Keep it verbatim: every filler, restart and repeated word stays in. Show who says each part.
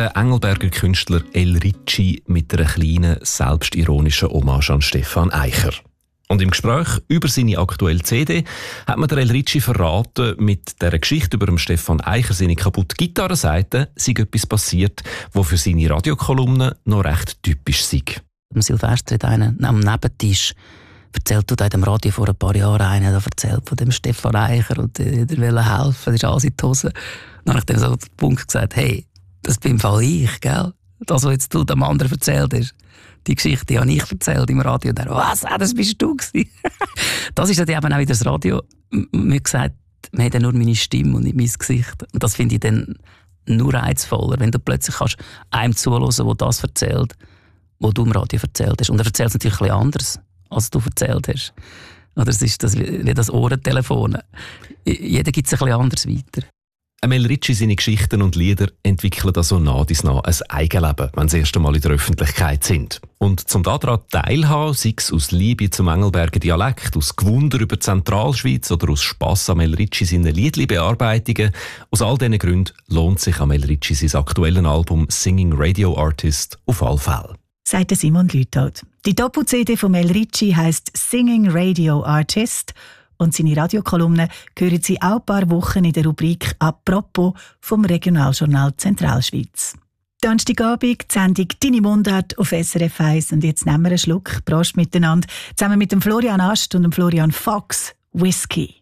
Speaker 1: Der Engelberger Künstler El Ricci mit einer kleinen, selbstironischen Hommage an Stefan Eicher. Und im Gespräch über seine aktuelle C D hat mir der El Ricci verraten, mit dieser Geschichte über Stefan Eicher seine kaputte Gitarrenseite sei etwas passiert, was für seine Radiokolumne noch recht typisch sei.
Speaker 2: Am Silvester hat einer am Nebentisch erzählt, du in dem Radio vor ein paar Jahren einer erzählt von dem Stefan Eicher und der will helfen, das ist alles in die Hose. Dann habe ich dem so den Punkt gesagt, hey, das bin im Fall ich, gell? Das, was jetzt du dem anderen erzählt hast, die Geschichte habe ich erzählt im Radio. Und er, was? Ah, das bist du gewesen. Das ist dann eben auch wieder das Radio. Mir gesagt, man hat ja nur meine Stimme und nicht mein Gesicht. Und das finde ich dann nur reizvoller, wenn du plötzlich kannst einem zuhören, der das erzählt, was du im Radio erzählt hast. Und er erzählt es natürlich ein bisschen anders, als du erzählt hast. Oder es ist das, wie das Ohrentelefon. Jeder gibt es ein bisschen anders weiter.
Speaker 1: El Ricci seine Geschichten und Lieder entwickeln also nach dies nach ein Eigenleben, wenn sie erst einmal in der Öffentlichkeit sind. Und zum daran teilhaben, sei es aus Liebe zum Engelberger Dialekt, aus Gewunder über die Zentralschweiz oder aus Spass am El Ricci seine Liedli-Bearbeitungen, aus all diesen Gründen lohnt sich am El Ricci sein aktuelles Album Singing Radio Artist auf alle Fälle.
Speaker 3: Sagt Simon Lüthold. Die Doppel-C D von El Ricci heisst Singing Radio Artist und seine Radiokolumne hören Sie auch ein paar Wochen in der Rubrik «Apropos» vom Regionaljournal Zentralschweiz. Donnerstagabend die Sendung «Deine Mundart» auf S R F eins. Und jetzt nehmen wir einen Schluck. Prost miteinander. Zusammen mit dem Florian Ast und dem Florian Fox. Whisky.